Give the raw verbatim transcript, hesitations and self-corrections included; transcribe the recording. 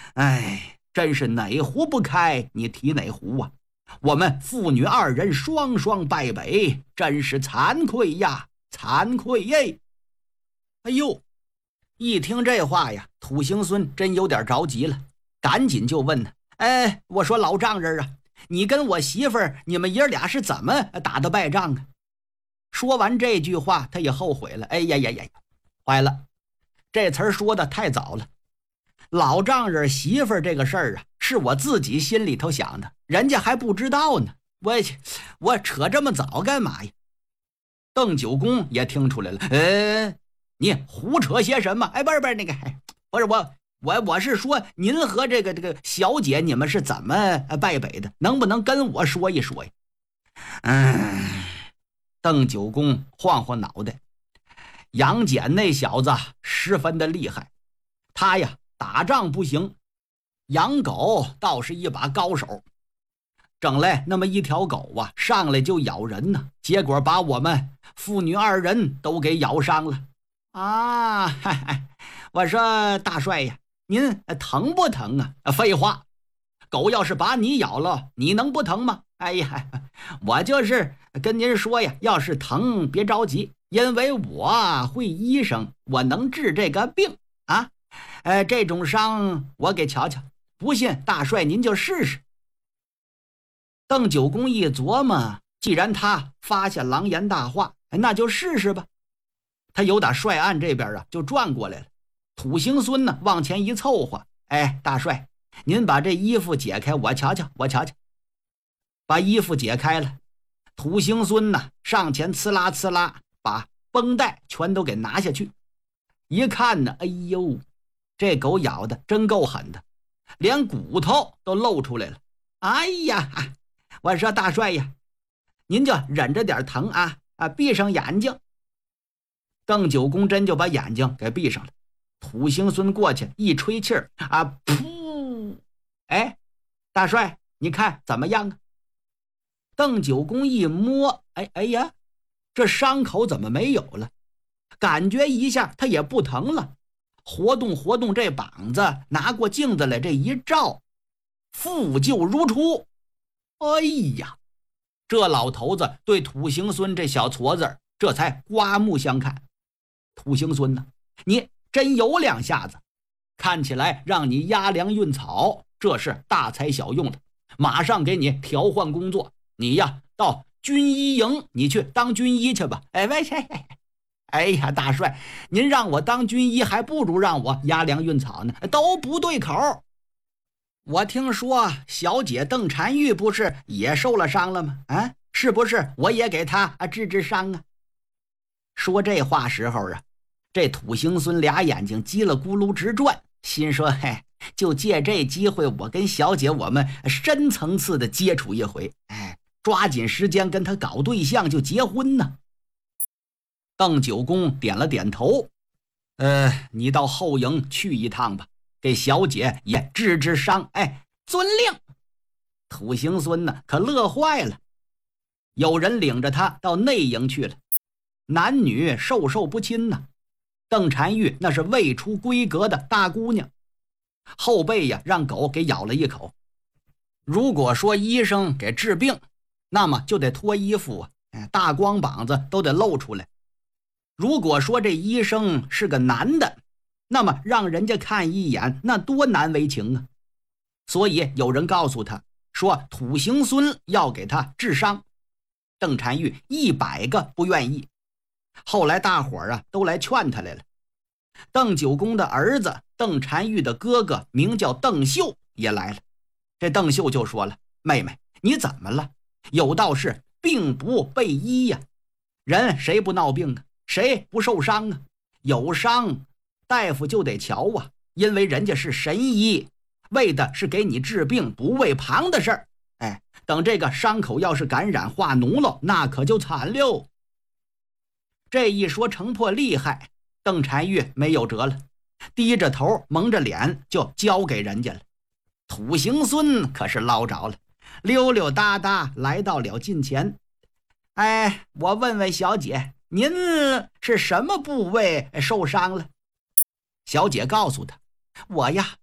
哎，真是哪壶不开你提哪壶啊！我们父女二人双双败北，真是惭愧呀，惭愧耶！哎呦，一听这话呀，土行孙真有点着急了，赶紧就问呢：哎，我说老丈人啊，你跟我媳妇儿，你们爷俩是怎么打的败仗啊？说完这句话，他也后悔了。哎呀呀呀，坏了，这词儿说的太早了。老丈人媳妇儿这个事儿啊，是我自己心里头想的，人家还不知道呢。我我扯这么早干嘛呀？邓九公也听出来了，呃，你胡扯些什么？哎，不是不是那个，不是我我我是说，您和这个这个小姐你们是怎么败北的？能不能跟我说一说呀？嗯，邓九公晃晃脑袋，杨戬那小子十分的厉害，他呀打仗不行，养狗倒是一把高手。整来那么一条狗啊，上来就咬人呢，结果把我们父女二人都给咬伤了啊！嗨嗨，我说大帅呀，您疼不疼啊？废话，狗要是把你咬了，你能不疼吗？哎呀，我就是跟您说呀，要是疼别着急，因为我会医生，我能治这个病啊。呃，这种伤我给瞧瞧，不信大帅您就试试。邓九公一琢磨，既然他发下狼言大话，那就试试吧。他由打帅案这边啊就转过来了，土行孙呢往前一凑合，哎，大帅，您把这衣服解开，我瞧瞧，我瞧瞧。把衣服解开了，土行孙呢上前呲啦呲啦把绷带全都给拿下去。一看呢，哎呦，这狗咬的真够狠的，连骨头都露出来了。哎呀，我说大帅呀，您就忍着点疼啊啊，闭上眼睛。邓九公真就把眼睛给闭上了。土行孙过去一吹气儿啊，噗！哎，大帅，你看怎么样啊？邓九公一摸，哎哎呀，这伤口怎么没有了？感觉一下他也不疼了，活动活动这膀子，拿过镜子来这一照，复旧如初。哎呀，这老头子对土行孙这小矬子这才刮目相看。土行孙呢，你真有两下子，看起来让你压粮运草，这是大材小用了，马上给你调换工作，你呀到军医营你去当军医去吧。哎喂，哎呀，大帅，您让我当军医还不如让我压粮运草呢，都不对口。我听说小姐邓婵玉不是也受了伤了吗？啊，是不是我也给她啊治治伤啊？说这话时候啊，这土行孙俩眼睛叽了咕噜直转，心说嘿，就借这机会，我跟小姐我们深层次的接触一回，哎，抓紧时间跟她搞对象就结婚呢。邓九公点了点头，呃，你到后营去一趟吧，给小姐也治治伤。哎，遵令。土行孙呢可乐坏了，有人领着他到内营去了，男女授受不亲呢。邓婵玉那是未出闺阁的大姑娘，后背呀让狗给咬了一口。如果说医生给治病，那么就得脱衣服啊，大光膀子都得露出来。如果说这医生是个男的，那么让人家看一眼，那多难为情啊。所以有人告诉他说土行孙要给他治伤，邓婵玉一百个不愿意。后来大伙儿啊都来劝他来了。邓九公的儿子邓婵玉的哥哥名叫邓秀也来了。这邓秀就说了，妹妹你怎么了？有道是病不备医呀，人谁不闹病啊，谁不受伤啊？有伤大夫就得瞧啊，因为人家是神医，为的是给你治病，不为旁的事儿。哎，等这个伤口要是感染化脓了，那可就惨了。这一说城破厉害，邓婵玉没有辙了，低着头蒙着脸就交给人家了。土行孙可是捞着了，溜溜达达来到了近前。哎，我问问小姐，您是什么部位受伤了？小姐告诉他，我呀